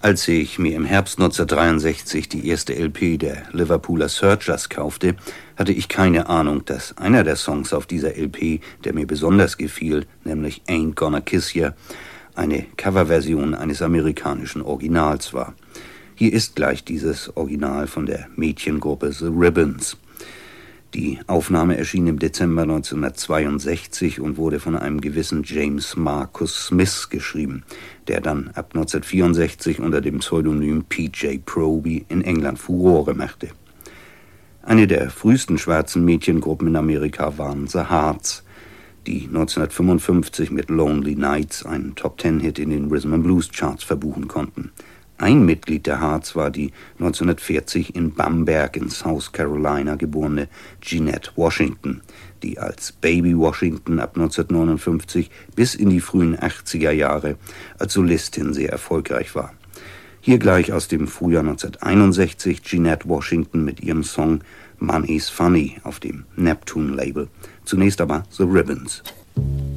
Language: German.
Als ich mir im Herbst 1963 die erste LP der Liverpooler Searchers kaufte, hatte ich keine Ahnung, dass einer der Songs auf dieser LP, der mir besonders gefiel, nämlich Ain't Gonna Kiss Ya, eine Coverversion eines amerikanischen Originals war. Hier ist gleich dieses Original von der Mädchengruppe The Ribbons. Die Aufnahme erschien im Dezember 1962 und wurde von einem gewissen James Marcus Smith geschrieben, der dann ab 1964 unter dem Pseudonym P.J. Proby in England Furore machte. Eine der frühesten schwarzen Mädchengruppen in Amerika waren The Hearts, die 1955 mit Lonely Nights einen Top-10-Hit in den Rhythm and Blues Charts verbuchen konnten. Ein Mitglied der Hearts war die 1940 in Bamberg in South Carolina geborene Jeanette Washington, die als Baby Washington ab 1959 bis in die frühen 80er Jahre als Solistin sehr erfolgreich war. Hier gleich aus dem Frühjahr 1961 Jeanette Washington mit ihrem Song Money's Funny auf dem Neptune-Label. Zunächst aber The Ribbons.